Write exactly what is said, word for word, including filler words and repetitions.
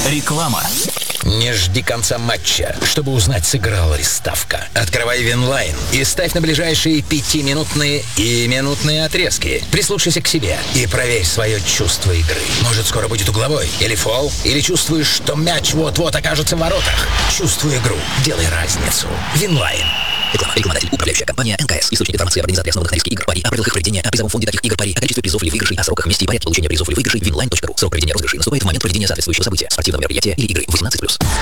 Реклама. Не жди конца матча, чтобы узнать, сыграла ли ставка. Открывай Винлайн и ставь на ближайшие пятиминутные и минутные отрезки. Прислушайся к себе и проверь свое чувство игры. Может, скоро будет угловой или фол, или чувствуешь, что мяч вот-вот окажется в воротах. Чувствуй игру, делай разницу. Винлайн. Реклама. Рекламодатель. Управляющая компания эн ка эс. Источник информации об организации основных на риске игр пари, о правилах их проведения, о призовом фонде таких игр пари, о количестве призов или выигрышей, о сроках, месте и порядке получения призов или выигрышей. винлайн точка ру. Срок проведения розыгрышей наступает в момент проведения соответствующего события, спортивного мероприятия или игры. восемнадцать плюс.